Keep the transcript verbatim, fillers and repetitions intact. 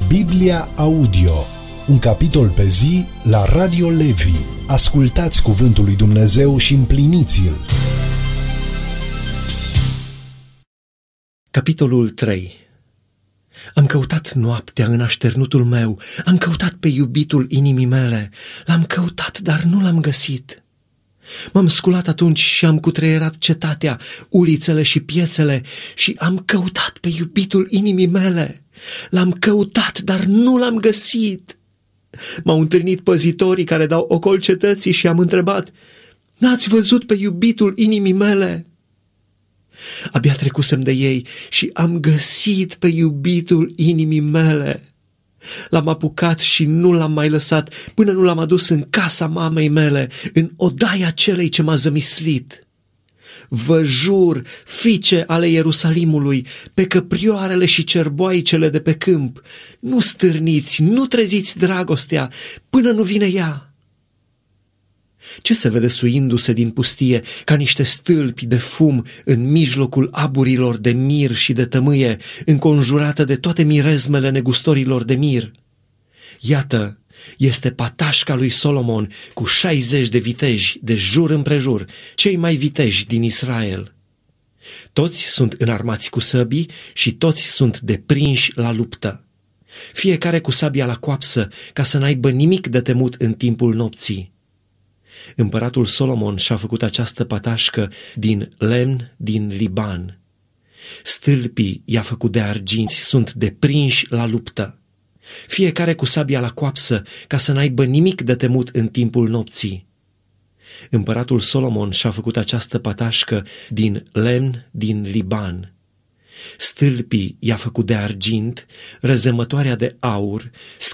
Biblia Audio, un capitol pe zi la Radio Levi. Ascultați cuvântul lui Dumnezeu și împliniți-l. Capitolul trei. Am căutat noaptea în așternutul meu, am căutat pe iubitul inimii mele, l-am căutat, dar nu l-am găsit. M-am sculat atunci și am cutreierat cetatea, ulițele și piețele și am căutat pe iubitul inimii mele. L-am căutat, dar nu l-am găsit. M-au întâlnit păzitorii care dau ocol cetății și am întrebat: n-ați văzut pe iubitul inimii mele? Abia trecusem de ei și am găsit pe iubitul inimii mele. L-am apucat și nu l-am mai lăsat până nu l-am adus în casa mamei mele, în odaia celei ce m-a zămislit. Vă jur, fiice ale Ierusalimului, pe căprioarele și cerboaicele de pe câmp, nu stârniți, nu treziți dragostea până nu vine ea. Ce se vede suindu-se din pustie ca niște stâlpi de fum în mijlocul aburilor de mir și de tămâie, înconjurată de toate mirezmele negustorilor de mir? Iată, este patașca lui Solomon cu șaizeci de viteji de jur împrejur, cei mai viteji din Israel. Toți sunt înarmați cu săbii și toți sunt deprinși la luptă, fiecare cu sabia la coapsă, ca să n-aibă nimic de temut în timpul nopții. Împăratul Solomon și-a făcut această patașcă din lemn din Liban. Stâlpii i-a făcut de arginți, sunt deprinși la luptă, fiecare cu sabia la coapsă, ca să n-aibă nimic de temut în timpul nopții. Împăratul Solomon și-a făcut această patașcă din lemn din Liban. Stâlpii i-a făcut de argint, rezemătoarea de aur,